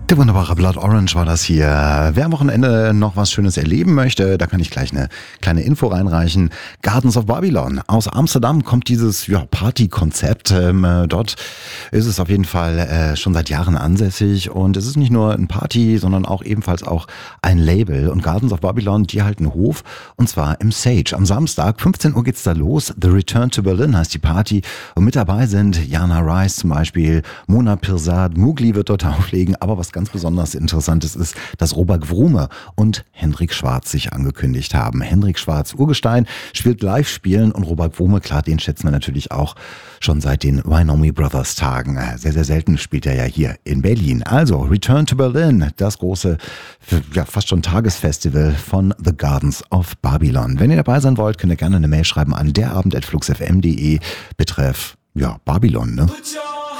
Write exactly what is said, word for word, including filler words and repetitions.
Der wunderbare Blood Orange war das hier. Wer am Wochenende noch was Schönes erleben möchte, da kann ich gleich eine kleine Info reinreichen. Gardens of Babylon. Aus Amsterdam kommt dieses ja, Partykonzept. Ähm, äh, dort ist es auf jeden Fall äh, schon seit Jahren ansässig. Und es ist nicht nur ein Party, sondern auch ebenfalls auch ein Label. Und Gardens of Babylon, die halten Hof. Und zwar im Sage. Am Samstag, fünfzehn Uhr geht's da los. The Return to Berlin heißt die Party. Und mit dabei sind Jana Rice zum Beispiel, Mona Pirsad, Mugli wird dort auflegen. Aber was ganz besonders Interessantes ist, dass Robert Wrume und Hendrik Schwarz sich angekündigt haben. Hendrik Schwarz, Urgestein, spielt Live-Spielen und Robert Wrume, klar, den schätzen wir natürlich auch schon seit den Wynomi Brothers Tagen. Sehr, sehr selten spielt er ja hier in Berlin. Also, Return to Berlin, das große, ja, fast schon Tagesfestival von The Gardens of Babylon. Wenn ihr dabei sein wollt, könnt ihr gerne eine Mail schreiben an derabend at fluxfm punkt de betreff, ja, Babylon, ne?